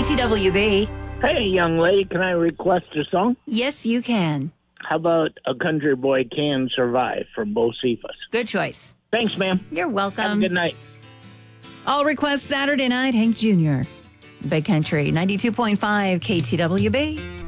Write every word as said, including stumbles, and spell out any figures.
T W B. Hey, young lady, can I request a song? Yes, you can. How about A Country Boy Can Survive from Bo Cephas? Good choice. Thanks, ma'am. You're welcome. Have a good night. All requests Saturday night, Hank Junior Big Country, ninety-two point five K T W B.